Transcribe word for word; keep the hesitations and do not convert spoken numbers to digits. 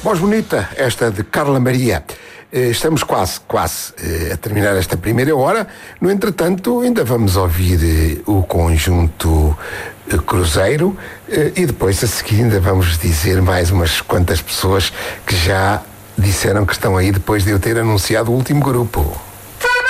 Voz bonita, esta de Carla Maria. Estamos quase, quase a terminar esta primeira hora. No entretanto, ainda vamos ouvir o conjunto Cruzeiro e depois a seguir ainda vamos dizer mais umas quantas pessoas que já disseram que estão aí depois de eu ter anunciado o último grupo.